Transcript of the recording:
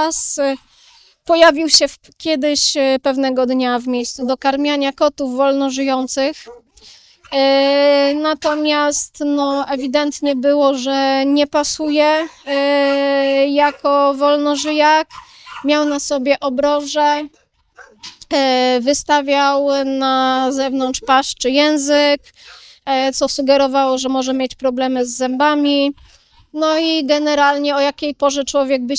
raz pojawił się kiedyś pewnego dnia w miejscu do karmiania kotów wolno żyjących. Natomiast no, ewidentnie było, że nie pasuje jako wolnożyjak. Miał na sobie obroże, wystawiał na zewnątrz paszczy język, co sugerowało, że może mieć problemy z zębami. No i generalnie o jakiej porze człowiek by